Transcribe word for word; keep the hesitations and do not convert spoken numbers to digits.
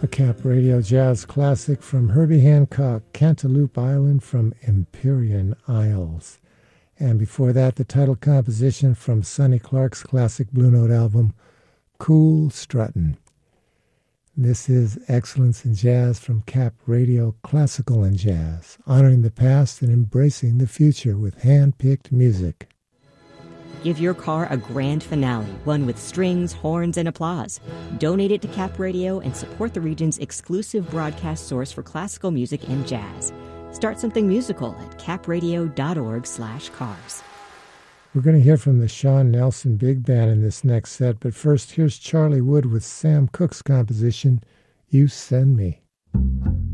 A Cap Radio Jazz classic from Herbie Hancock, Cantaloupe Island from Empyrean Isles. And before that, the title composition from Sonny Clark's classic Blue Note album, Cool Struttin'. This is Excellence in Jazz from Cap Radio Classical and Jazz, honoring the past and embracing the future with hand-picked music. Give your car a grand finale, one with strings, horns, and applause. Donate it to Cap Radio and support the region's exclusive broadcast source for classical music and jazz. Start something musical at capradio.org slash cars. We're going to hear from the Sean Nelson Big Band in this next set, but first here's Charlie Wood with Sam Cooke's composition, You Send Me.